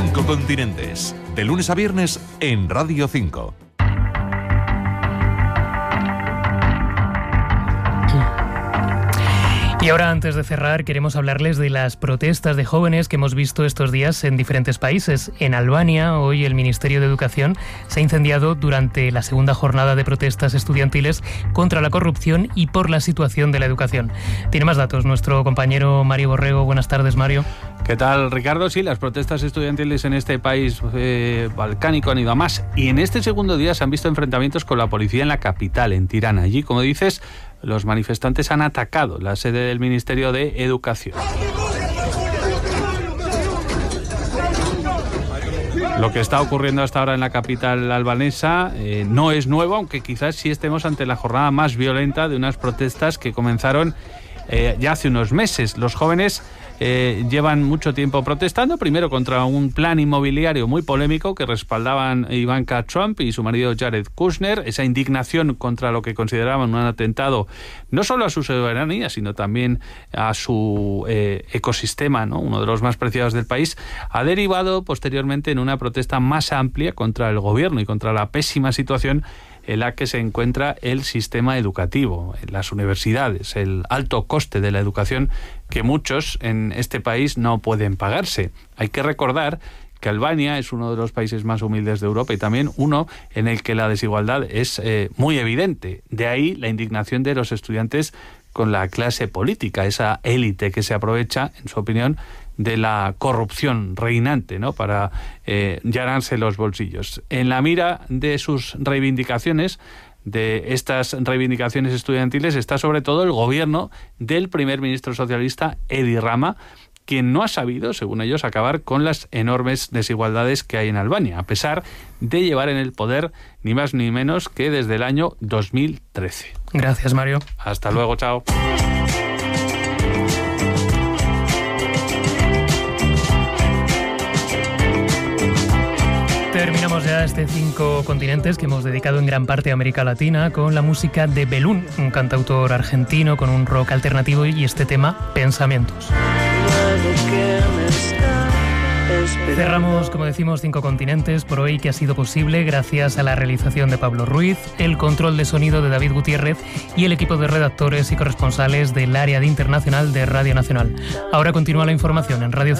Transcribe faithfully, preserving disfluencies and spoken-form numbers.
Cinco continentes, de lunes a viernes en Radio cinco. Y ahora, antes de cerrar, queremos hablarles de las protestas de jóvenes que hemos visto estos días en diferentes países. En Albania, hoy el Ministerio de Educación se ha incendiado durante la segunda jornada de protestas estudiantiles contra la corrupción y por la situación de la educación. Tiene más datos nuestro compañero Mario Borrego. Buenas tardes, Mario. ¿Qué tal, Ricardo? Sí, las protestas estudiantiles en este país eh, balcánico han ido a más. Y en este segundo día se han visto enfrentamientos con la policía en la capital, en Tirana. Allí, como dices, los manifestantes han atacado la sede del Ministerio de Educación. Lo que está ocurriendo hasta ahora en la capital albanesa eh, no es nuevo, aunque quizás sí estemos ante la jornada más violenta de unas protestas que comenzaron eh, ya hace unos meses. Los jóvenes Eh, llevan mucho tiempo protestando, primero contra un plan inmobiliario muy polémico que respaldaban Ivanka Trump y su marido Jared Kushner, esa indignación contra lo que consideraban un atentado no solo a su soberanía, sino también a su eh, ecosistema, ¿no? Uno de los más preciados del país, ha derivado posteriormente en una protesta más amplia contra el gobierno y contra la pésima situación en la que se encuentra el sistema educativo, las universidades, el alto coste de la educación que muchos en este país no pueden pagarse. Hay que recordar que Albania es uno de los países más humildes de Europa y también uno en el que la desigualdad es eh, muy evidente. De ahí la indignación de los estudiantes con la clase política, esa élite que se aprovecha, en su opinión, de la corrupción reinante, ¿no?, para eh, llenarse los bolsillos. En la mira de sus reivindicaciones, de estas reivindicaciones estudiantiles, está sobre todo el gobierno del primer ministro socialista Edi Rama, quien no ha sabido, según ellos, acabar con las enormes desigualdades que hay en Albania, a pesar de llevar en el poder ni más ni menos que desde el año dos mil trece. Gracias, Mario. Hasta luego, chao. Terminamos ya este Cinco Continentes que hemos dedicado en gran parte a América Latina con la música de Belún, un cantautor argentino con un rock alternativo, y este tema, Pensamientos. Cerramos, como decimos, Cinco Continentes por hoy, que ha sido posible gracias a la realización de Pablo Ruiz, el control de sonido de David Gutiérrez y el equipo de redactores y corresponsales del área de internacional de Radio Nacional. Ahora continúa la información en Radio